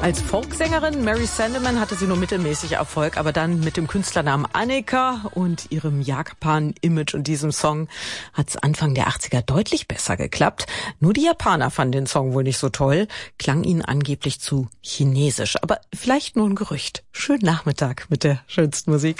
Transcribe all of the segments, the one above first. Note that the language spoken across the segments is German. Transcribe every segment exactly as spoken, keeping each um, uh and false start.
Als Folksängerin Mary Sandeman hatte sie nur mittelmäßig Erfolg, aber dann mit dem Künstlernamen Annika und ihrem Japan-Image und diesem Song hat es Anfang der achtziger deutlich besser geklappt. Nur die Japaner fanden den Song wohl nicht so toll, klang ihnen angeblich zu chinesisch. Aber vielleicht nur ein Gerücht. Schönen Nachmittag mit der schönsten Musik.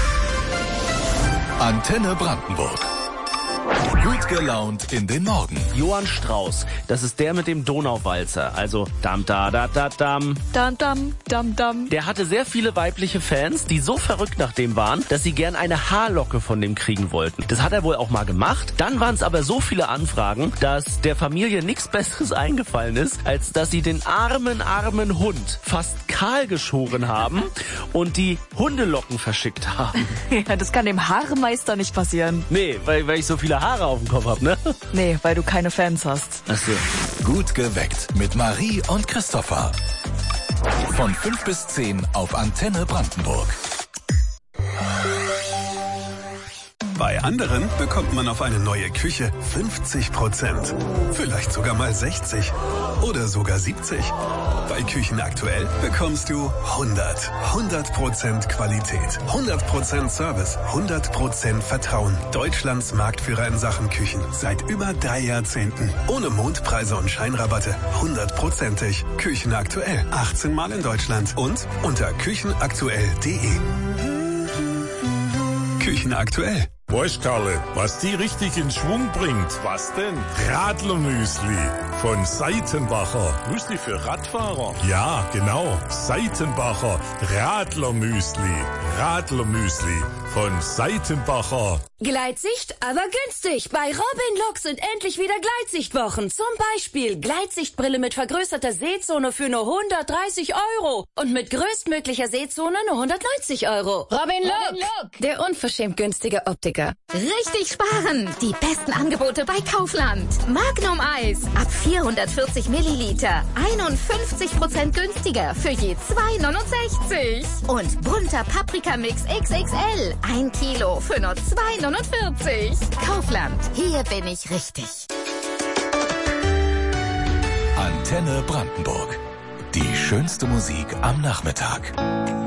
Antenne Brandenburg. Gut gelaunt in den Morgen. Johann Strauss, das ist der mit dem Donauwalzer, also dam da da da dam. Dam dam dam dam. Der hatte sehr viele weibliche Fans, die so verrückt nach dem waren, dass sie gern eine Haarlocke von dem kriegen wollten. Das hat er wohl auch mal gemacht. Dann waren es aber so viele Anfragen, dass der Familie nichts Besseres eingefallen ist, als dass sie den armen, armen Hund fast kahl geschoren haben und die Hundelocken verschickt haben. Ja, das kann dem Haarmeister nicht passieren. Nee, weil, weil ich so viele Haare auf dem Kopf hab, ne? Nee, weil du keine Fans hast. Ach so. Gut geweckt mit Marie und Christopher. Von fünf bis zehn auf Antenne Brandenburg. Bei anderen bekommt man auf eine neue Küche fünfzig Prozent. Vielleicht sogar mal sechzig. Oder sogar siebzig. Bei Küchen aktuell bekommst du hundert. hundert Prozent Qualität. hundert Prozent Service. hundert Prozent Vertrauen. Deutschlands Marktführer in Sachen Küchen. Seit über drei Jahrzehnten. Ohne Mondpreise und Scheinrabatte. hundertprozentig. Küchen aktuell. achtzehn Mal in Deutschland. Und unter küchenaktuell punkt de. Küchen aktuell. Weißt, Karle, was die richtig in Schwung bringt? Was denn? Radlermüsli von Seitenbacher. Müsli für Radfahrer? Ja, genau. Seitenbacher Radlermüsli. Radlermüsli von Seitenbacher. Gleitsicht, aber günstig. Bei Robin Look sind endlich wieder Gleitsichtwochen. Zum Beispiel Gleitsichtbrille mit vergrößerter Sehzone für nur hundertdreißig Euro. Und mit größtmöglicher Sehzone nur hundertneunzig Euro. Robin Look, der unverschämt günstige Optiker. Richtig sparen! Die besten Angebote bei Kaufland. Magnum Eis ab vierhundertvierzig Milliliter. einundfünfzig Prozent günstiger für je zwei neunundsechzig. Und bunter Paprikamix X X L. Ein Kilo für nur zwei neunundvierzig. Kaufland. Hier bin ich richtig. Antenne Brandenburg. Die schönste Musik am Nachmittag.